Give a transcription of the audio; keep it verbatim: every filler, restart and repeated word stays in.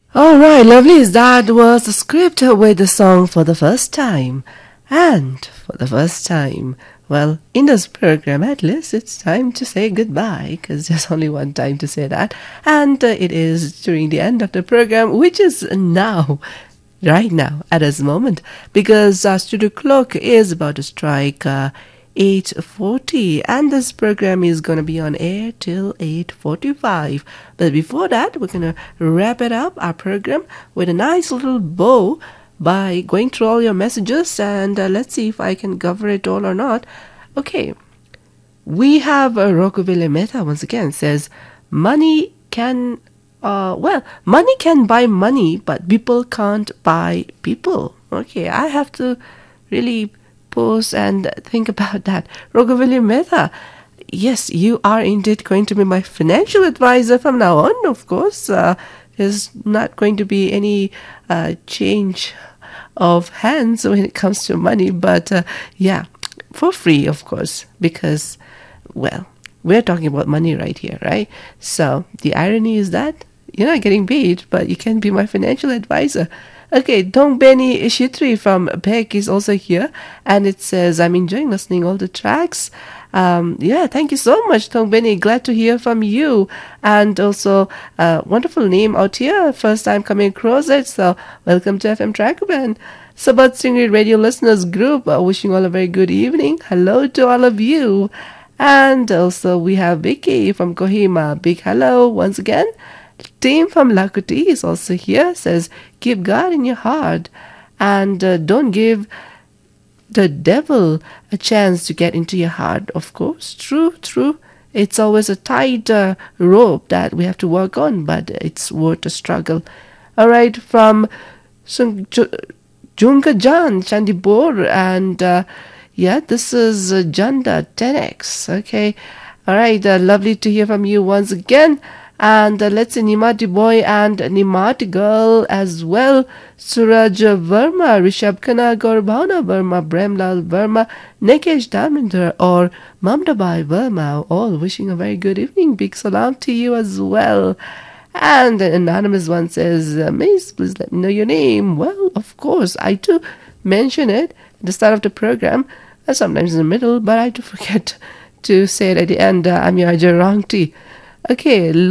Alright, lovely. That was the script with the song For the First Time. And for the first time, well, in this program at least, it's time to say goodbye, because there's only one time to say that. And uh, it is during the end of the program, which is now, right now, at this moment, because our studio clock is about to strike uh, eight forty, and this program is going to be on air till eight forty-five. But before that, we're going to wrap it up, our program, with a nice little bow by going through all your messages, and uh, let's see if I can cover it all or not. Okay, we have uh, Rockoville Mehta once again says, money can, uh, well, money can buy money, but people can't buy people. Okay, I have to really pause and think about that. Rockoville Mehta, yes, you are indeed going to be my financial advisor from now on, of course. Uh, there's not going to be any uh, change of hands when it comes to money, but uh, yeah, for free, of course, because, well, we're talking about money right here, right? So the irony is that you're not getting paid, but you can be my financial advisor. Okay, Dong Benny Ishitri from Beck is also here, and it says, I'm enjoying listening all the tracks. Um, yeah, thank you so much, Dong Benny. Glad to hear from you. And also, uh, wonderful name out here. First time coming across it, so welcome to F M Track Band. Sabat Stingray Radio Listeners Group, uh, wishing all a very good evening. Hello to all of you. And also, we have Vicky from Kohima. Big hello once again. Team from Lakuti is also here, says, keep God in your heart and uh, don't give the devil a chance to get into your heart, of course. True, true. It's always a tight uh, rope that we have to work on, but it's worth a struggle. All right, from Junka Jan Chandibor, and uh, yeah, this is uh, Janda ten X. Okay, all right, uh, lovely to hear from you once again. And uh, let's say Nimati Boy and Nimati Girl as well. Suraj Verma, Rishabh Khanna, Gaurbhana Verma, Bremlal Verma, Nikesh Dharmendra or Mamdabai Verma, all wishing a very good evening. Big salam to you as well. And an anonymous one says, Miss, please let me know your name. Well, of course, I do mention it at the start of the program, uh, sometimes in the middle, but I do forget to say it at the end. Uh, I'm your Ajay Rangti. Okay,